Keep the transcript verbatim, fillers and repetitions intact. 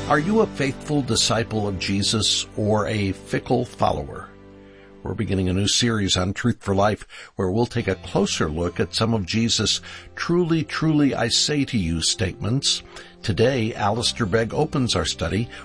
Are you a faithful disciple of Jesus or a fickle follower? We're beginning a new series on Truth for Life where we'll take a closer look at some of Jesus' truly, truly, I say to you statements. Today, Alistair Begg opens our study